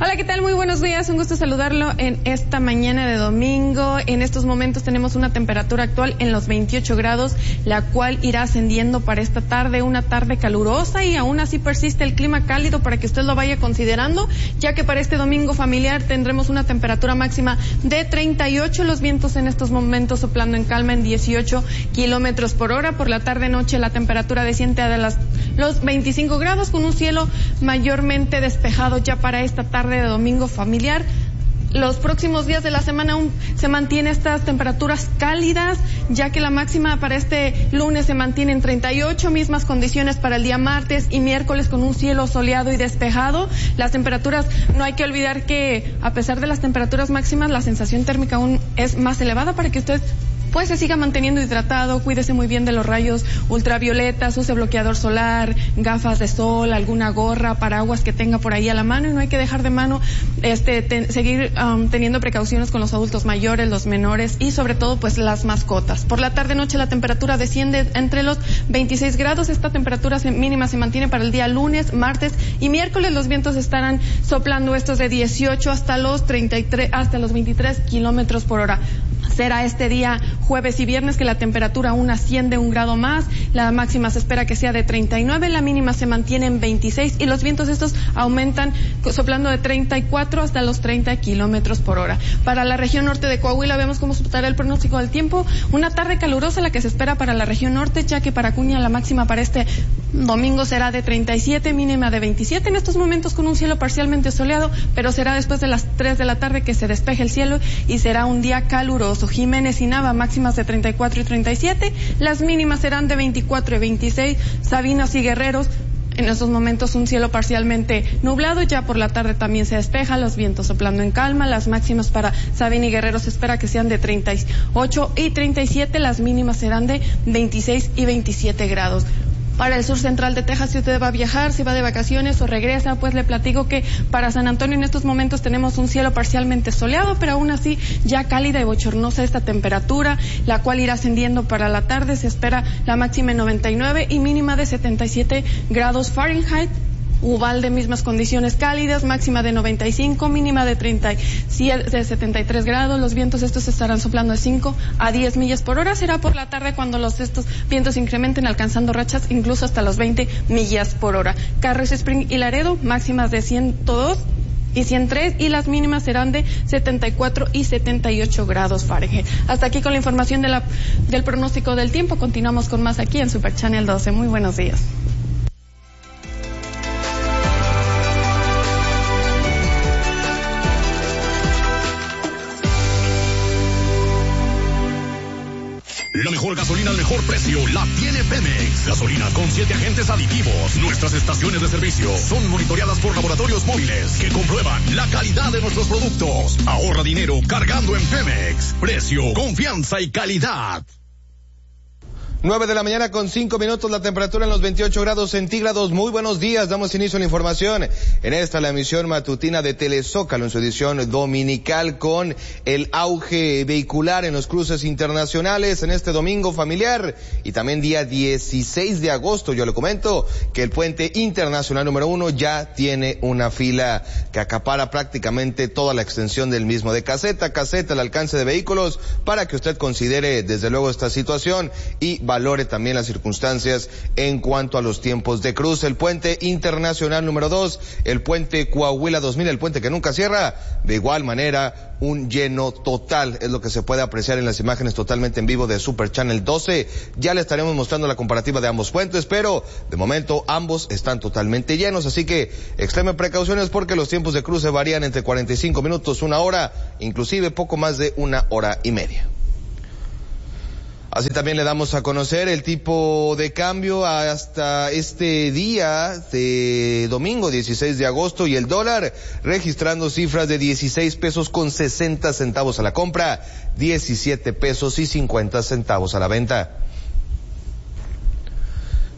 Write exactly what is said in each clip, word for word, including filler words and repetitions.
Hola, ¿qué tal? Muy buenos días, un gusto saludarlo en esta mañana de domingo. En estos momentos tenemos una temperatura actual en los veintiocho grados, la cual irá ascendiendo para esta tarde, una tarde calurosa, y aún así persiste el clima cálido para que usted lo vaya considerando, ya que para este domingo familiar tendremos una temperatura máxima de treinta y ocho, los vientos en estos momentos soplando en calma en dieciocho kilómetros por hora. Por la tarde-noche la temperatura desciende a las, los veinticinco grados, con un cielo mayormente despejado ya para esta tarde de domingo familiar. Los próximos días de la semana aún se mantienen estas temperaturas cálidas, ya que la máxima para este lunes se mantiene en treinta y ocho, mismas condiciones para el día martes y miércoles con un cielo soleado y despejado. Las temperaturas, no hay que olvidar que a pesar de las temperaturas máximas, la sensación térmica aún es más elevada para que usted pues se siga manteniendo hidratado, cuídese muy bien de los rayos ultravioletas, use bloqueador solar, gafas de sol, alguna gorra, paraguas que tenga por ahí a la mano, y no hay que dejar de mano este ten, seguir um, teniendo precauciones con los adultos mayores, los menores y sobre todo pues las mascotas. Por la tarde-noche la temperatura desciende entre los veintiséis grados, esta temperatura mínima se mantiene para el día lunes, martes y miércoles. Los vientos estarán soplando estos de dieciocho hasta los treinta y tres, hasta los veintitrés kilómetros por hora. Será este día jueves y viernes que la temperatura aún asciende un grado más, la máxima se espera que sea de treinta y nueve, la mínima se mantiene en veintiséis y los vientos estos aumentan soplando de treinta y cuatro hasta los treinta kilómetros por hora. Para la región norte de Coahuila vemos cómo estará el pronóstico del tiempo, una tarde calurosa la que se espera para la región norte, ya que para Acuña la máxima para este domingo será de treinta y siete, mínima de veintisiete, en estos momentos con un cielo parcialmente soleado, pero será después de las tres de la tarde que se despeje el cielo y será un día caluroso. Jiménez y Nava máximas de treinta y cuatro y treinta y siete, las mínimas serán de veinticuatro y veintiséis, Sabinas y Guerreros en estos momentos un cielo parcialmente nublado, ya por la tarde también se despeja, los vientos soplando en calma, las máximas para Sabina y Guerrero se espera que sean de treinta y ocho y treinta y siete, las mínimas serán de veintiséis y veintisiete grados. Para el sur central de Texas, si usted va a viajar, si va de vacaciones o regresa, pues le platico que para San Antonio en estos momentos tenemos un cielo parcialmente soleado, pero aún así ya cálida y bochornosa esta temperatura, la cual irá ascendiendo para la tarde. Se espera la máxima en noventa y nueve y mínima de setenta y siete grados Fahrenheit. Uvalde, mismas condiciones cálidas, máxima de noventa y cinco, mínima de treinta y siete, de setenta y tres grados. Los vientos estos estarán soplando de cinco a diez millas por hora. Será por la tarde cuando los estos vientos incrementen, alcanzando rachas incluso hasta los veinte millas por hora. Carrizo Spring y Laredo, máximas de ciento dos y ciento tres, y las mínimas serán de setenta y cuatro y setenta y ocho grados Fahrenheit. Hasta aquí con la información de la, del pronóstico del tiempo. Continuamos con más aquí en Super Channel doce. Muy buenos días. La mejor gasolina al mejor precio la tiene Pemex. Gasolina con siete agentes aditivos. Nuestras estaciones de servicio son monitoreadas por laboratorios móviles que comprueban la calidad de nuestros productos. Ahorra dinero cargando en Pemex. Precio, confianza y calidad. nueve de la mañana con cinco minutos, la temperatura en los veintiocho grados centígrados. Muy buenos días, damos inicio a la información. En esta, la emisión matutina de Telezócalo en su edición dominical, con el auge vehicular en los cruces internacionales en este domingo familiar y también día dieciséis de agosto. Yo le comento que el puente internacional número uno ya tiene una fila que acapara prácticamente toda la extensión del mismo, de caseta a caseta, el alcance de vehículos, para que usted considere desde luego esta situación y valore también las circunstancias en cuanto a los tiempos de cruce. El puente internacional número dos, el puente Coahuila dos mil, el puente que nunca cierra, de igual manera un lleno total, es lo que se puede apreciar en las imágenes totalmente en vivo de Super Channel doce. Ya le estaremos mostrando la comparativa de ambos puentes, pero de momento ambos están totalmente llenos, así que extreme precauciones porque los tiempos de cruce varían entre cuarenta y cinco minutos, una hora, inclusive poco más de una hora y media. Así también le damos a conocer el tipo de cambio hasta este día de domingo dieciséis de agosto, y el dólar registrando cifras de dieciséis pesos con sesenta centavos a la compra, diecisiete pesos y cincuenta centavos a la venta.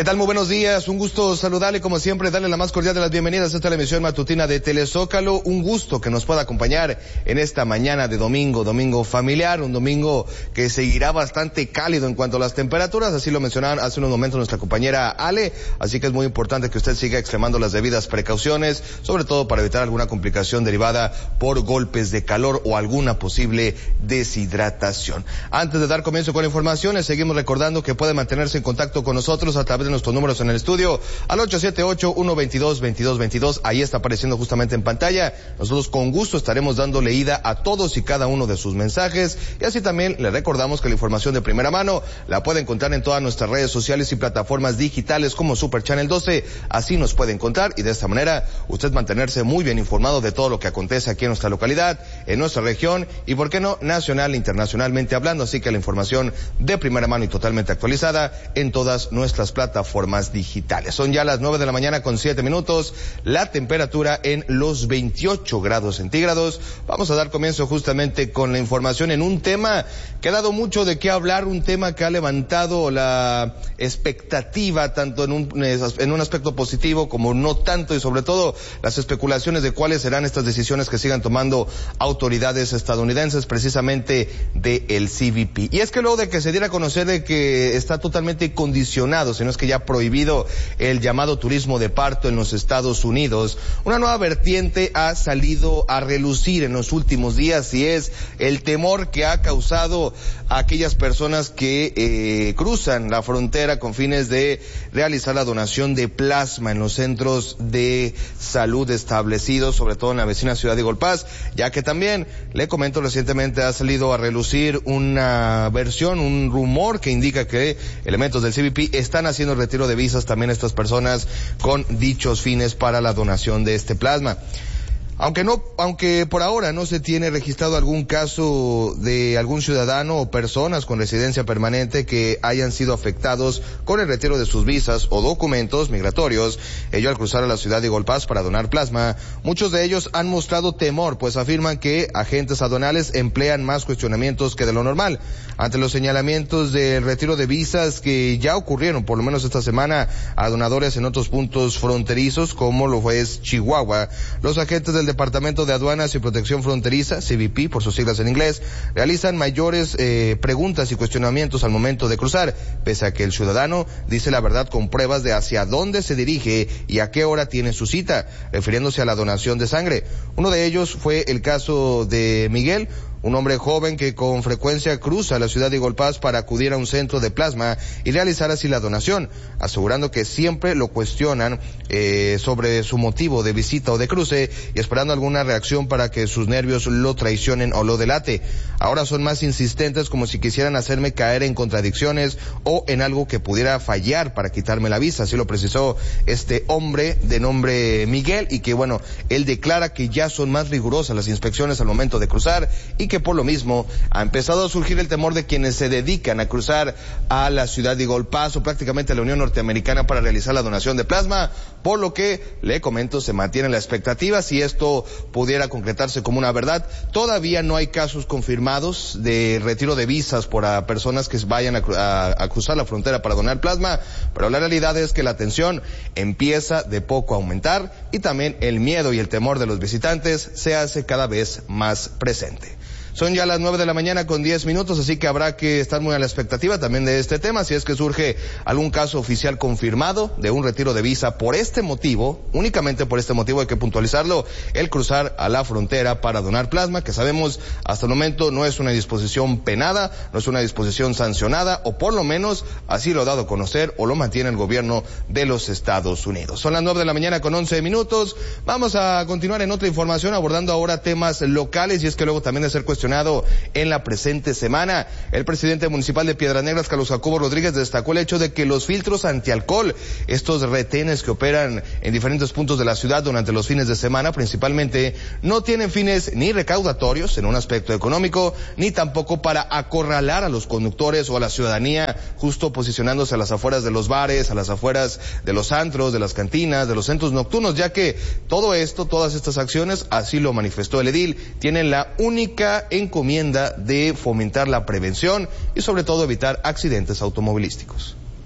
¿Qué tal? Muy buenos días, un gusto saludarle como siempre, darle la más cordial de las bienvenidas a esta emisión matutina de Telezócalo, un gusto que nos pueda acompañar en esta mañana de domingo, domingo familiar, un domingo que seguirá bastante cálido en cuanto a las temperaturas, así lo mencionaban hace unos momentos nuestra compañera Ale, así que es muy importante que usted siga extremando las debidas precauciones, sobre todo para evitar alguna complicación derivada por golpes de calor o alguna posible deshidratación. Antes de dar comienzo con la información, les seguimos recordando que puede mantenerse en contacto con nosotros a través de nuestros números en el estudio al ocho siete ocho, uno dos dos, dos dos dos dos, ahí está apareciendo justamente en pantalla. Nosotros con gusto estaremos dando leída a todos y cada uno de sus mensajes, y así también le recordamos que la información de primera mano la puede encontrar en todas nuestras redes sociales y plataformas digitales como Super Channel doce, así nos puede encontrar y de esta manera usted mantenerse muy bien informado de todo lo que acontece aquí en nuestra localidad, en nuestra región y por qué no, nacional e internacionalmente hablando, así que la información de primera mano y totalmente actualizada en todas nuestras plataformas plataformas digitales. Son ya las nueve de la mañana con siete minutos, la temperatura en los veintiocho grados centígrados. Vamos a dar comienzo justamente con la información en un tema que ha dado mucho de qué hablar, un tema que ha levantado la expectativa tanto en un, en un aspecto positivo como no tanto, y sobre todo las especulaciones de cuáles serán estas decisiones que sigan tomando autoridades estadounidenses, precisamente de el C B P. Y es que luego de que se diera a conocer de que está totalmente condicionado, si no es que ya prohibido el llamado turismo de parto en los Estados Unidos, una nueva vertiente ha salido a relucir en los últimos días, y es el temor que ha causado a aquellas personas que eh, cruzan la frontera con fines de realizar la donación de plasma en los centros de salud establecidos, sobre todo en la vecina ciudad de Golpaz, ya que también, le comento, recientemente ha salido a relucir una versión, un rumor que indica que elementos del C B P están haciendo el retiro de visas también a estas personas con dichos fines para la donación de este plasma. Aunque no, aunque por ahora no se tiene registrado algún caso de algún ciudadano o personas con residencia permanente que hayan sido afectados con el retiro de sus visas o documentos migratorios, ello al cruzar a la ciudad de Golpaz para donar plasma, muchos de ellos han mostrado temor, pues afirman que agentes aduanales emplean más cuestionamientos que de lo normal. Ante los señalamientos del retiro de visas que ya ocurrieron, por lo menos esta semana, a donadores en otros puntos fronterizos, como lo fue Chihuahua, los agentes del Departamento de Aduanas y Protección Fronteriza, C B P por sus siglas en inglés, realizan mayores eh, preguntas y cuestionamientos al momento de cruzar, pese a que el ciudadano dice la verdad con pruebas de hacia dónde se dirige y a qué hora tiene su cita, refiriéndose a la donación de sangre. Uno de ellos fue el caso de Miguel, un hombre joven que con frecuencia cruza la ciudad de Golpaz para acudir a un centro de plasma y realizar así la donación, asegurando que siempre lo cuestionan eh, sobre su motivo de visita o de cruce y esperando alguna reacción para que sus nervios lo traicionen o lo delate. Ahora son más insistentes, como si quisieran hacerme caer en contradicciones o en algo que pudiera fallar para quitarme la visa, así lo precisó este hombre de nombre Miguel, y que bueno, él declara que ya son más rigurosas las inspecciones al momento de cruzar y que por lo mismo ha empezado a surgir el temor de quienes se dedican a cruzar a la ciudad de Golpaz o prácticamente a la Unión Norteamericana para realizar la donación de plasma, por lo que, le comento, se mantiene la expectativa si esto pudiera concretarse como una verdad. Todavía no hay casos confirmados de retiro de visas por a personas que vayan a, a, a cruzar la frontera para donar plasma, pero la realidad es que la tensión empieza de poco a aumentar y también el miedo y el temor de los visitantes se hace cada vez más presente. Son ya las nueve de la mañana con diez minutos, así que habrá que estar muy a la expectativa también de este tema, si es que surge algún caso oficial confirmado de un retiro de visa por este motivo, únicamente por este motivo hay que puntualizarlo, el cruzar a la frontera para donar plasma, que sabemos hasta el momento no es una disposición penada, no es una disposición sancionada, o por lo menos así lo ha dado a conocer o lo mantiene el gobierno de los Estados Unidos. Son las nueve de la mañana con once minutos, vamos a continuar en otra información abordando ahora temas locales, y es que luego también de ser cuestionado en la presente semana, el presidente municipal de Piedras Negras, Carlos Jacobo Rodríguez, destacó el hecho de que los filtros antialcohol, estos retenes que operan en diferentes puntos de la ciudad durante los fines de semana principalmente, no tienen fines ni recaudatorios en un aspecto económico, ni tampoco para acorralar a los conductores o a la ciudadanía, justo posicionándose a las afueras de los bares, a las afueras de los antros, de las cantinas, de los centros nocturnos, ya que todo esto, todas estas acciones, así lo manifestó el edil, tienen la única encomienda de fomentar la prevención y sobre todo evitar accidentes automovilísticos.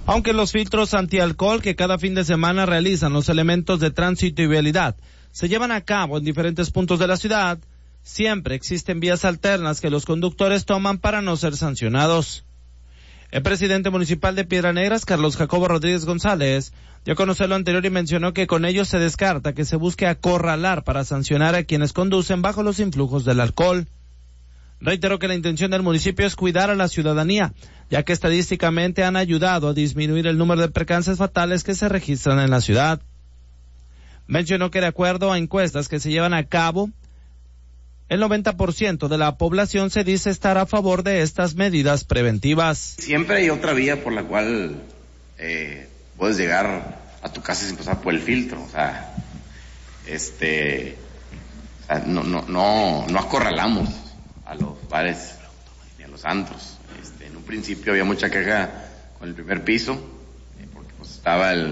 Aunque los filtros antialcohol que cada fin de semana realizan los elementos de tránsito y vialidad se llevan a cabo en diferentes puntos de la ciudad, siempre existen vías alternas que los conductores toman para no ser sancionados. El presidente municipal de Piedras Negras, Carlos Jacobo Rodríguez González, dio a conocer lo anterior y mencionó que con ello se descarta que se busque acorralar para sancionar a quienes conducen bajo los influjos del alcohol. Reiteró que la intención del municipio es cuidar a la ciudadanía, ya que estadísticamente han ayudado a disminuir el número de percances fatales que se registran en la ciudad. Mencionó que de acuerdo a encuestas que se llevan a cabo, el noventa por ciento de la población se dice estar a favor de estas medidas preventivas. Siempre hay otra vía por la cual eh, puedes llegar a tu casa sin pasar por el filtro, o sea, este, o sea, no, no, no, no acorralamos a los bares ni a los antros. Este, en un principio había mucha queja con el primer piso, eh, porque pues estaba el,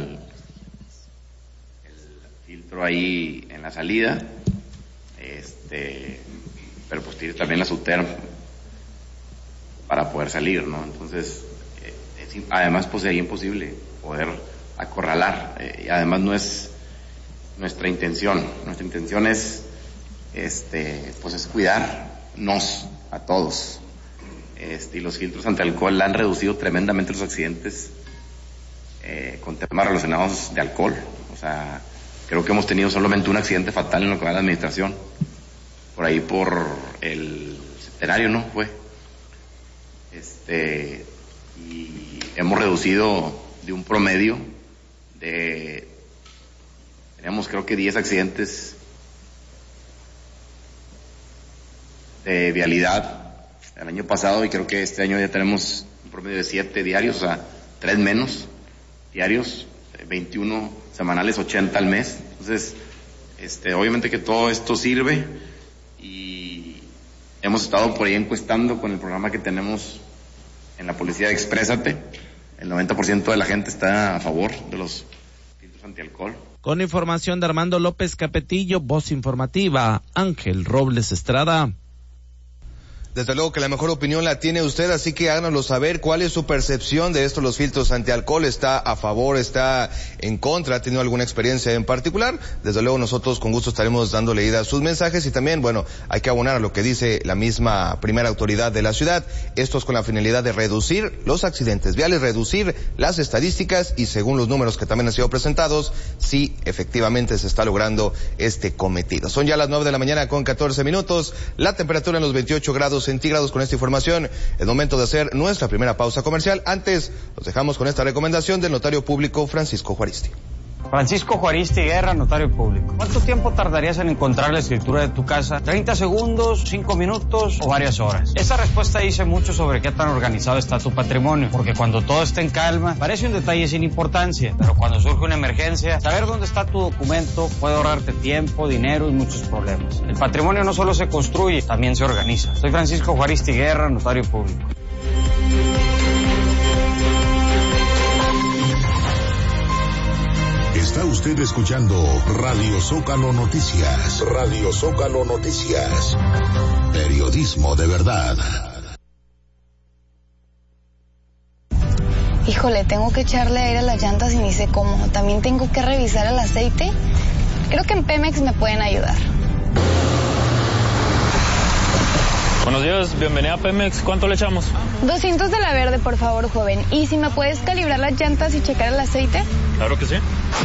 el filtro ahí en la salida, este, pero pues tiene también la SUTER para poder salir, ¿no? Entonces, eh, es, además pues sería imposible poder acorralar, eh, y además no es nuestra intención, nuestra intención es, este, pues es cuidar nos a todos, este, y los filtros antialcohol han reducido tremendamente los accidentes eh, con temas relacionados de alcohol. O sea, creo que hemos tenido solamente un accidente fatal en lo que va de la administración, por ahí por el centenario, ¿no? Fue este, y hemos reducido de un promedio de, teníamos creo que diez accidentes de vialidad el año pasado, y creo que este año ya tenemos un promedio de siete diarios, o sea, tres menos diarios, veintiuno semanales, ochenta al mes. Entonces, este, obviamente que todo esto sirve, y hemos estado por ahí encuestando con el programa que tenemos en la policía de Exprésate. El noventa por ciento de la gente está a favor de los filtros antialcohol. Con información de Armando López Capetillo, voz informativa, Ángel Robles Estrada. Desde luego que la mejor opinión la tiene usted, así que háganoslo saber cuál es su percepción de esto, los filtros antialcohol. ¿Está a favor, está en contra? ¿Ha tenido alguna experiencia en particular? Desde luego nosotros con gusto estaremos dando leída a sus mensajes, y también, bueno, hay que abonar a lo que dice la misma primera autoridad de la ciudad. Esto es con la finalidad de reducir los accidentes viales, reducir las estadísticas, y según los números que también han sido presentados, sí, efectivamente se está logrando este cometido. Son ya las nueve de la mañana con catorce minutos, la temperatura en los veintiocho grados centígrados. Con esta información, es momento de hacer nuestra primera pausa comercial. Antes, los dejamos con esta recomendación del notario público Francisco Juaristi. Francisco Juaristi Guerra, notario público. ¿Cuánto tiempo tardarías en encontrar la escritura de tu casa? ¿treinta segundos, cinco minutos o varias horas? Esta respuesta dice mucho sobre qué tan organizado está tu patrimonio, porque cuando todo está en calma, parece un detalle sin importancia, pero cuando surge una emergencia, saber dónde está tu documento puede ahorrarte tiempo, dinero y muchos problemas. El patrimonio no solo se construye, también se organiza. Soy Francisco Juaristi Guerra, notario público. Está usted escuchando Radio Zócalo Noticias. Radio Zócalo Noticias. Periodismo de verdad. Híjole, tengo que echarle aire a las llantas y ni sé cómo. También tengo que revisar el aceite. Creo que en Pemex me pueden ayudar. Buenos días, bienvenida a Pemex. ¿Cuánto le echamos? doscientos de la verde, por favor, joven. ¿Y si me puedes calibrar las llantas y checar el aceite? Claro que sí.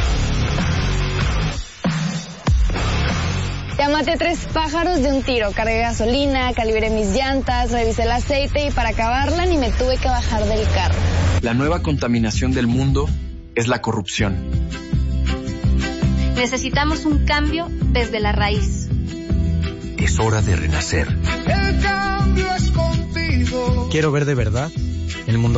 Ya maté tres pájaros de un tiro. Cargué gasolina, calibré mis llantas, revisé el aceite y para acabarla ni me tuve que bajar del carro. La nueva contaminación del mundo es la corrupción. Necesitamos un cambio desde la raíz. Es hora de renacer. El cambio es contigo. Quiero ver de verdad el mundo